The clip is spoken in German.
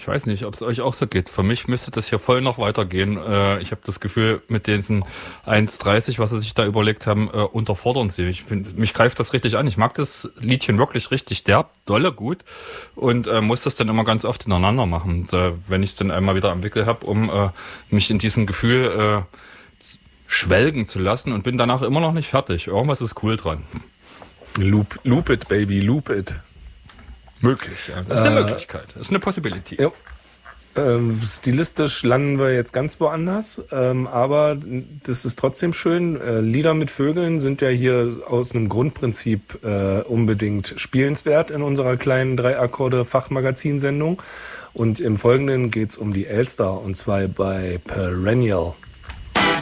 Ich weiß nicht, ob es euch auch so geht. Für mich müsste das hier voll noch weitergehen. Ich habe das Gefühl, mit diesen 1,30, was sie sich da überlegt haben, unterfordern sie. Mich greift das richtig an. Ich mag das Liedchen wirklich richtig derb, dolle gut und muss das dann immer ganz oft ineinander machen. Und, wenn ich es dann einmal wieder am Wickel habe, um mich in diesem Gefühl schwelgen zu lassen und bin danach immer noch nicht fertig. Irgendwas ist cool dran. Loop it, baby, loop it. Möglich, ja. Das ist eine Möglichkeit. Das ist eine Possibility. Ja. Stilistisch landen wir jetzt ganz woanders, aber das ist trotzdem schön. Lieder mit Vögeln sind ja hier aus einem Grundprinzip unbedingt spielenswert in unserer kleinen 3-Akkorde-Fachmagazinsendung. Und im Folgenden geht's um die Elster, und zwar bei Perennial.